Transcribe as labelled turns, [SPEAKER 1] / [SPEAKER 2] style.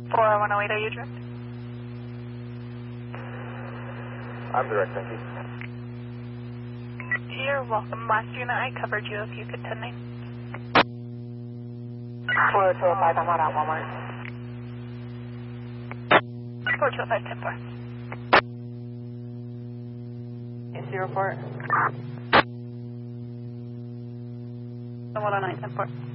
[SPEAKER 1] 4108, are you direct?
[SPEAKER 2] I'm direct, thank you.
[SPEAKER 1] You're welcome. Last unit I covered you if you could 10-9.
[SPEAKER 3] 4205, I'm on Walmart.
[SPEAKER 1] 4205, 10-4.
[SPEAKER 3] Is your report?
[SPEAKER 1] 109, 10-4.